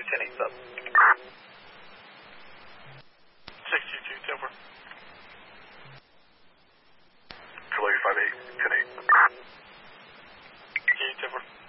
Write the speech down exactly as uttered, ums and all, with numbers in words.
ten eight sub. sixty-two, Timber. Charlie five eight, ten eight. eight, Timber.